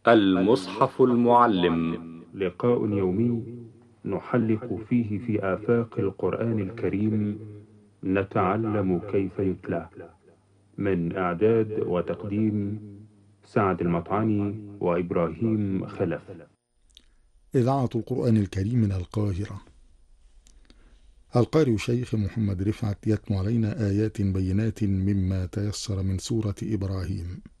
المصحف المعلم. لقاء يومي نحلق فيه في آفاق القرآن الكريم، نتعلم كيف يتلى. من إعداد وتقديم سعد المطعني وإبراهيم خلف. إذاعة القرآن الكريم من القاهرة. القارئ الشيخ محمد رفعت يتلو علينا آيات بينات مما تيسر من سورة إبراهيم.